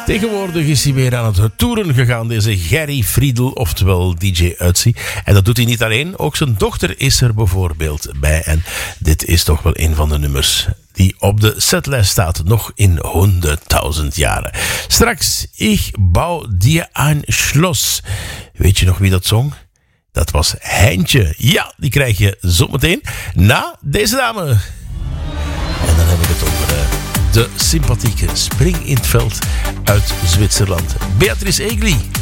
Tegenwoordig is hij weer aan het toeren gegaan, deze Gerry Friedel, oftewel DJ Ötzi. En dat doet hij niet alleen, ook zijn dochter is er bijvoorbeeld bij. En dit is toch wel een van de nummers die op de setlijst staat, nog in 100.000 jaren. Straks, Ich bau dir ein Schloss. Weet je nog wie dat zong? Dat was Heintje. Ja, die krijg je zometeen na deze dame. En dan heb ik het over de sympathieke spring in het veld uit Zwitserland. Beatrice Egli.